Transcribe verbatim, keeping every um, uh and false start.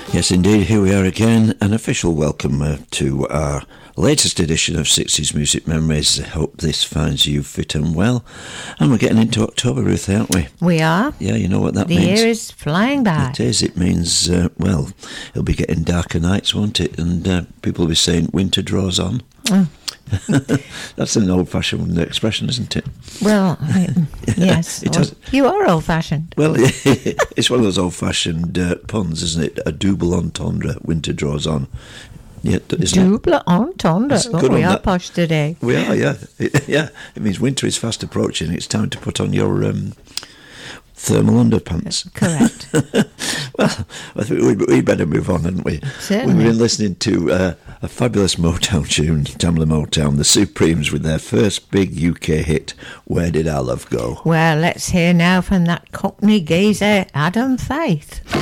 Yes, indeed. Here we are again. An official welcome uh, to our latest edition of sixties Music Memories. I hope this finds you fit and well. And we're getting into October, Ruth, aren't we? We are. Yeah, you know what that the means. The year is flying by. It is. It means, uh, well, it'll be getting darker nights, won't it? And uh, people will be saying winter draws on. Mm. That's an old-fashioned expression, isn't it? Well, yes. It has, you are old-fashioned. Well, it's one of those old-fashioned uh, puns, isn't it? A double entendre, winter draws on. Yeah, double entendre. Oh, we are that. Posh today. We are, yeah. It, yeah, it means winter is fast approaching. It's time to put on your um, thermal underpants. Correct. Well, I think we'd, we'd better move on, hadn't we? Certainly. We've been listening to uh, a fabulous Motown tune, Tamla Motown, the Supremes, with their first big U K hit, Where Did Our Love Go? Well, let's hear now from that Cockney geezer, Adam Faith.